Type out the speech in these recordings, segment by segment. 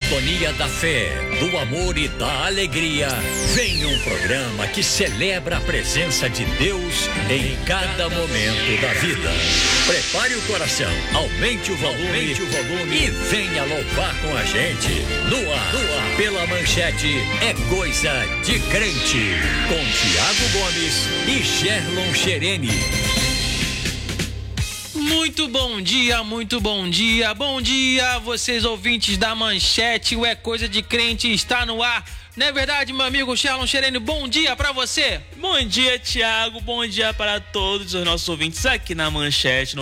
sintonia da fé, do amor e da alegria, vem um programa que celebra a presença de Deus em cada momento da vida. Prepare o coração, aumente o volume e venha louvar com a gente. No ar, pela Manchete, é Coisa de Crente, com Tiago Gomes e Gerlon Chereni. Muito bom dia, bom dia, vocês ouvintes da Manchete, o É Coisa de Crente está no ar. Não é verdade, meu amigo Gerlon Chereni? Bom dia pra você. Bom dia, Tiago, bom dia para todos os nossos ouvintes aqui na Manchete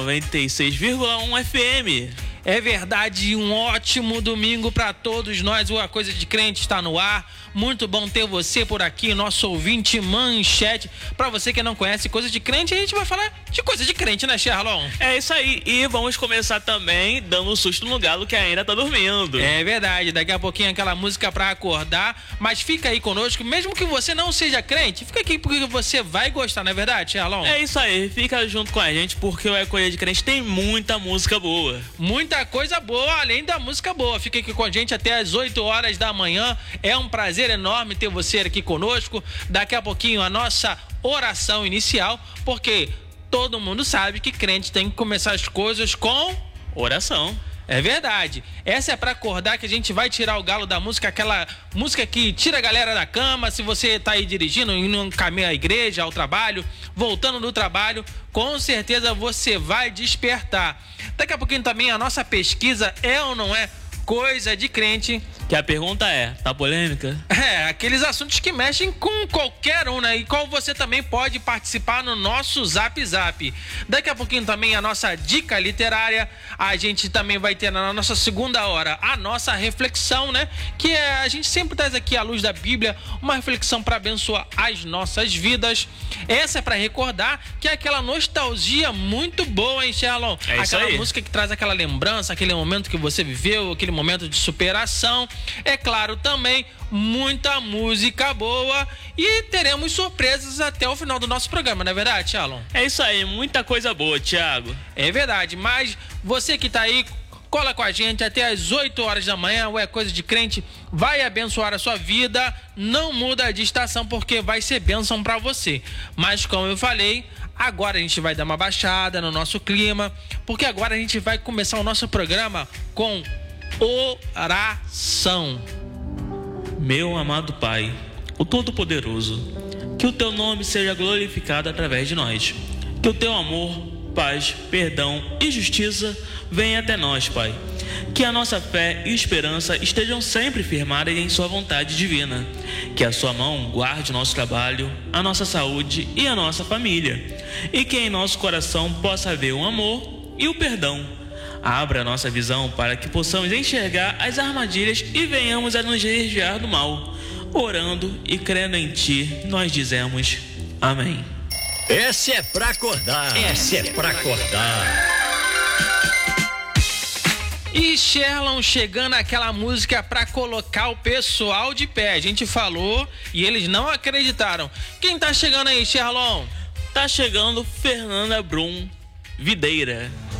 96,1 FM. É verdade, um ótimo domingo para todos nós, o A Coisa de Crente está no ar. Muito bom ter você por aqui, nosso ouvinte Manchete. Para você que não conhece Coisa de Crente, a gente vai falar de coisa de crente, né, Gerlon? É isso aí, e vamos começar também dando um susto no galo que ainda tá dormindo. É verdade, daqui a pouquinho aquela música para acordar, mas fica aí conosco, mesmo que você não seja crente, fica aqui porque você vai gostar, não é verdade, Gerlon? É isso aí, fica junto com a gente porque o É Coisa de Crente tem muita música boa. Muita coisa boa, além da música boa. Fica aqui com a gente até as 8 horas da manhã. É um prazer enorme ter você aqui conosco. Daqui a pouquinho a nossa oração inicial, porque todo mundo sabe que crente tem que começar as coisas com oração. É verdade. Essa é pra acordar, que a gente vai tirar o galo da música, aquela música que tira a galera da cama. Se você tá aí dirigindo, indo no caminho à igreja, ao trabalho, voltando do trabalho, com certeza você vai despertar. Daqui a pouquinho também a nossa pesquisa é ou não é coisa de crente. Que a pergunta é, tá polêmica? É, aqueles assuntos que mexem com qualquer um, né? E qual você também pode participar no nosso Zap Zap. Daqui a pouquinho também a nossa dica literária. A gente também vai ter na nossa segunda hora a nossa reflexão, né? Que a gente sempre traz aqui à luz da Bíblia uma reflexão para abençoar as nossas vidas. Essa é para recordar que é aquela nostalgia muito boa, hein, Gerlon? É isso aquela aí. música que traz aquela lembrança, aquele momento que você viveu, aquele momento de superação. É claro, também muita música boa e teremos surpresas até o final do nosso programa, não é verdade, Gerlon? É isso aí, muita coisa boa, Tiago. É verdade, mas você que tá aí, cola com a gente até as 8 horas da manhã, o É Coisa de Crente vai abençoar a sua vida. Não muda de estação porque vai ser bênção pra você. Mas como eu falei, agora a gente vai dar uma baixada no nosso clima, porque agora a gente vai começar o nosso programa com oração. Meu amado Pai, o Todo-Poderoso, que o teu nome seja glorificado através de nós. Que o teu amor, paz, perdão e justiça venha até nós, Pai. Que a nossa fé e esperança estejam sempre firmadas em sua vontade divina. Que a sua mão guarde o nosso trabalho, a nossa saúde e a nossa família. E que em nosso coração possa haver o amor e o perdão. Abra a nossa visão para que possamos enxergar as armadilhas e venhamos a nos desviar do mal. Orando e crendo em Ti, nós dizemos amém. Essa é pra acordar. E Gerlon chegando aquela música pra colocar o pessoal de pé. A gente falou e eles não acreditaram. Quem tá chegando aí, Gerlon? Tá chegando Fernanda Brum Videira.